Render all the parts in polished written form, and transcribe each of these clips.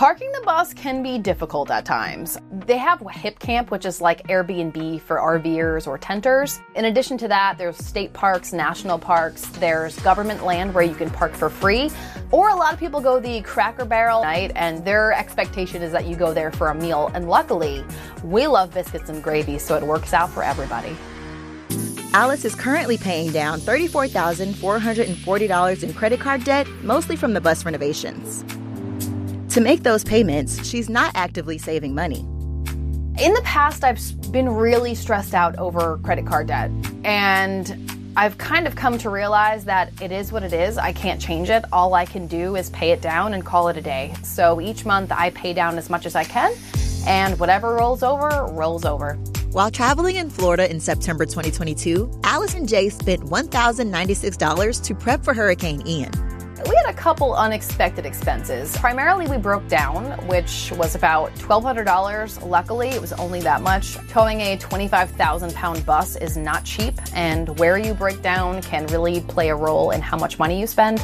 Parking the bus can be difficult at times. They have Hip Camp, which is like Airbnb for RVers or tenters. In addition to that, there's state parks, national parks, there's government land where you can park for free. Or a lot of people go the Cracker Barrel night, and their expectation is that you go there for a meal. And luckily, we love biscuits and gravy, so it works out for everybody. Alice is currently paying down $34,440 in credit card debt, mostly from the bus renovations. To make those payments, she's not actively saving money. In the past, I've been really stressed out over credit card debt, and I've kind of come to realize that it is what it is. I can't change it. All I can do is pay it down and call it a day. So each month I pay down as much as I can, and whatever rolls over, rolls over. While traveling in Florida in September 2022, Alice and Jay spent $1,096 to prep for Hurricane Ian. We had a couple unexpected expenses. Primarily, we broke down, which was about $1,200. Luckily, it was only that much. Towing a 25,000-pound bus is not cheap, and where you break down can really play a role in how much money you spend.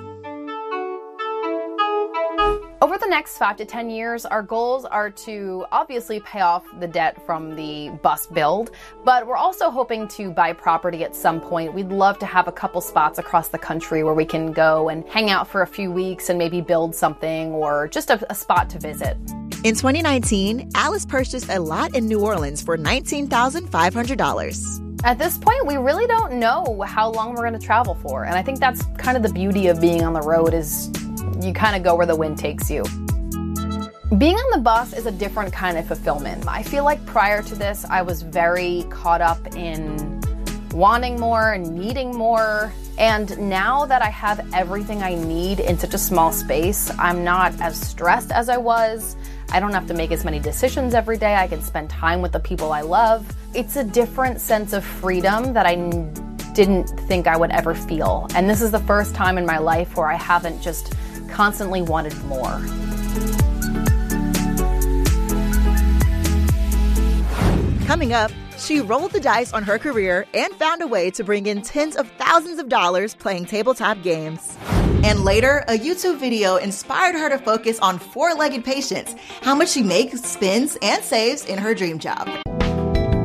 Over the next 5 to 10 years, our goals are to obviously pay off the debt from the bus build, but we're also hoping to buy property at some point. We'd love to have a couple spots across the country where we can go and hang out for a few weeks and maybe build something, or just a spot to visit. In 2019, Alice purchased a lot in New Orleans for $19,500. At this point, we really don't know how long we're going to travel for, and I think that's kind of the beauty of being on the road, is you kind of go where the wind takes you. Being on the bus is a different kind of fulfillment. I feel like prior to this, I was very caught up in wanting more and needing more. And now that I have everything I need in such a small space, I'm not as stressed as I was. I don't have to make as many decisions every day. I can spend time with the people I love. It's a different sense of freedom that I didn't think I would ever feel. And this is the first time in my life where I haven't just constantly wanted more. Coming up, she rolled the dice on her career and found a way to bring in tens of thousands of dollars playing tabletop games. And later, a YouTube video inspired her to focus on four-legged patience, how much she makes, spends, and saves in her dream job.